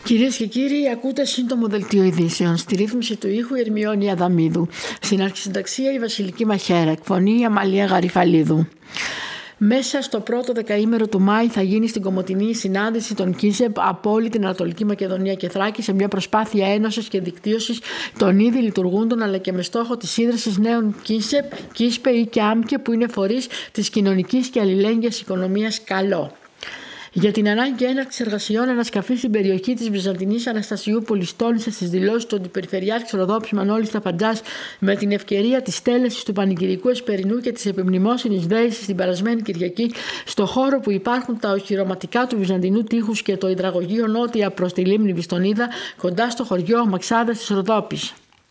Κυρίες και κύριοι, ακούτε σύντομο δελτίο ειδήσεων. Στη ρύθμιση του ήχου η Ερμιόνη Αδαμίδου. Στην αρχισυνταξία η Βασιλική Μαχαίρα. Εκφωνή η Αμαλία Γαριφαλίδου. Μέσα στο πρώτο δεκαήμερο του Μάη θα γίνει στην Κομοτηνή η συνάντηση των ΚΙΣΕΠ από όλη την Ανατολική Μακεδονία και Θράκη σε μια προσπάθεια ένωσης και δικτύωσης των ήδη λειτουργούντων αλλά και με στόχο τη ίδρυση νέων ΚΙΣΕΠ, ΚΙΣΠΕ ή και ΆΜΚΕ που είναι φορείς της κοινωνικής και αλληλέγγυας οικονομίας ΚΑΛΟ. Για την ανάγκη έναρξης εργασιών ανασκαφή στην περιοχή της Βυζαντινής Αναστασιούπολης τόνισε στις δηλώσεις του Αντιπεριφερειάρχης Ροδόπης Μανώλης Σταφαντζάς με την ευκαιρία της στέλεσης του Πανηγυρικού Εσπερινού και της επιμνημόσυνης δέησης την περασμένη Κυριακή στο χώρο που υπάρχουν τα οχυρωματικά του Βυζαντινού τείχους και το υδραγωγείο νότια προς τη λίμνη Βιστονίδα κοντά στο χωριό Μαξάδας της Ροδόπης.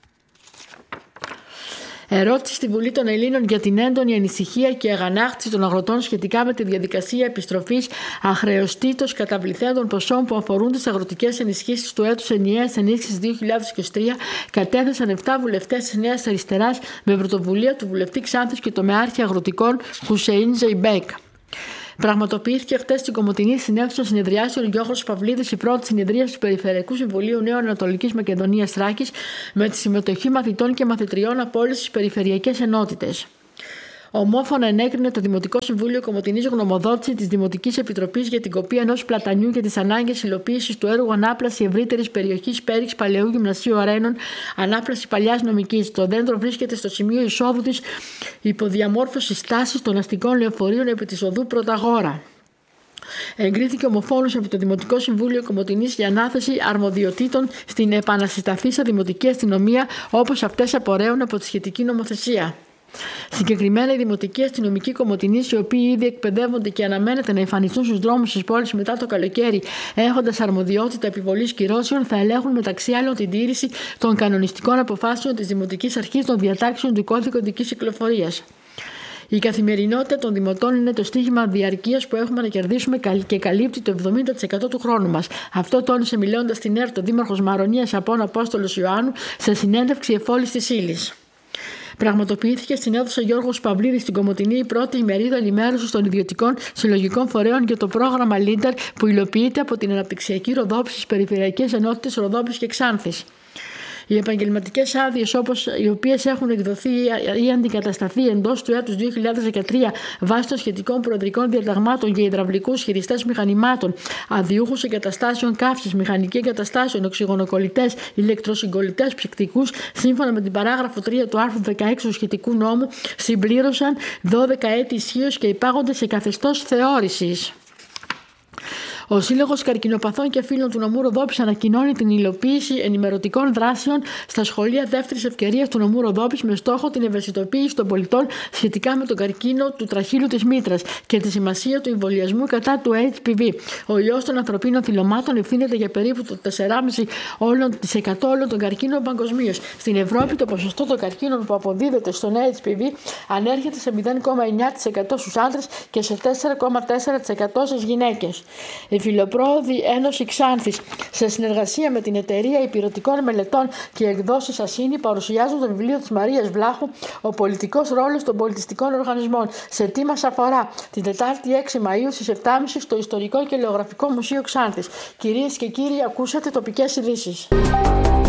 Ερώτηση στη Βουλή των Ελλήνων για την έντονη ανησυχία και αγανάκτηση των αγροτών σχετικά με τη διαδικασία επιστροφής αχρεωστήτως καταβληθέντων ποσών που αφορούν τις αγροτικές ενισχύσεις του έτους ενιαίας ενίσχυσης 2023 κατέθεσαν 7 βουλευτές της Νέας Αριστεράς με πρωτοβουλία του βουλευτή Ξάνθης και τομεάρχη αγροτικών Χουσέιν Ζεϊμπέκ. Πραγματοποιήθηκε χτες στην Κομοτηνή στην αίθουσα συνεδριάσεων Γιώργος Παυλίδης η πρώτη συνεδρίαση του Περιφερειακού Συμβουλίου Νέων Ανατολικής Μακεδονίας Θράκης με τη συμμετοχή μαθητών και μαθητριών από όλες τις περιφερειακές ενότητες. Ομόφωνα ενέκρινε το Δημοτικό Συμβούλιο Κομοτηνής γνωμοδότηση της Δημοτικής Επιτροπής για την κοπή ενός πλατανιού και τις ανάγκες υλοποίησης του έργου ανάπλαση ευρύτερης περιοχής Πέριξ Παλαιού Γυμνασίου Αρένων, ανάπλαση παλιάς νομικής. Το δέντρο βρίσκεται στο σημείο εισόδου της υποδιαμόρφωσης στάσης των αστικών λεωφορείων επί της οδού Πρωταγόρα. Εγκρίθηκε ομοφόνος από το Δημοτικό Συμβούλιο Κομοτηνής για ανάθεση αρμοδιοτήτων στην επανασυσταθήσα Δημοτική Αστυνομία όπως αυτές απορρέουν από τη σχετική νομοθεσία. Συγκεκριμένα, οι δημοτικοί αστυνομικοί Κομοτηνής, οι οποίοι ήδη εκπαιδεύονται και αναμένεται να εμφανιστούν στους δρόμους της πόλης μετά το καλοκαίρι, έχοντας αρμοδιότητα επιβολής κυρώσεων, θα ελέγχουν μεταξύ άλλων την τήρηση των κανονιστικών αποφάσεων της Δημοτικής Αρχής των διατάξεων του Κώδικα Οδικής Κυκλοφορίας. Η καθημερινότητα των δημοτών είναι το στίχημα διαρκείας που έχουμε να κερδίσουμε και καλύπτει το 70% του χρόνου μας. Αυτό τόνισε μιλώντας στην ΕΡΤ ο Δήμαρχος Μαρονίας Απών Απόστολος Ιωάννου σε συνέντευξη εφόλης της ύλης. Πραγματοποιήθηκε στην αίθουσα Γιώργος Παυλίδης στην Κομοτηνή η πρώτη ημερίδα ενημέρωσης των ιδιωτικών συλλογικών φορέων για το πρόγραμμα LEADER που υλοποιείται από την Αναπτυξιακή Ροδόπη στις Περιφερειακές Ενότητες Ροδόπης και Ξάνθης. Οι επαγγελματικές άδειες, όπως οι οποίες έχουν εκδοθεί ή αντικατασταθεί εντός του έτους 2013 βάσει των σχετικών προεδρικών διαταγμάτων για υδραυλικούς χειριστές μηχανημάτων, αδειούχους εγκαταστάσεων καύσης, μηχανική εγκαταστάσεων, οξυγονοκολλητές, ηλεκτροσυγκολλητές, ψυκτικούς, σύμφωνα με την παράγραφο 3 του άρθρου 16 του σχετικού νόμου, συμπλήρωσαν 12 έτη ισχύως και υπάγονται σε καθεστώς θεώρησης. Ο Σύλλογος Καρκινοπαθών και Φίλων του νομού Ροδόπης ανακοινώνει την υλοποίηση ενημερωτικών δράσεων στα σχολεία δεύτερης ευκαιρίας του νομού Ροδόπης με στόχο την ευαισθητοποίηση των πολιτών σχετικά με τον καρκίνο του τραχύλου της μήτρας και τη σημασία του εμβολιασμού κατά του HPV. Ο ιός των ανθρωπίνων θυλωμάτων ευθύνεται για περίπου το 4,5% όλων των καρκίνων παγκοσμίως. Στην Ευρώπη το ποσοστό των καρκίνων που αποδίδεται στον HPV ανέρχεται σε 0,9% στους άντρες και σε 4,4% στις γυναίκες. Η Φιλοπρόοδη Ένωση Ξάνθης, σε συνεργασία με την Εταιρεία Υπηρετικών Μελετών και Εκδόσεις Ασίνη, παρουσιάζουν το βιβλίο της Μαρίας Βλάχου «Ο πολιτικός ρόλος των πολιτιστικών οργανισμών». Σε τι μας αφορά, την Τετάρτη 6 Μαΐου στις 7.30 στο Ιστορικό και Λεωγραφικό Μουσείο Ξάνθης. Κυρίες και κύριοι, ακούσατε τοπικές ειδήσεις.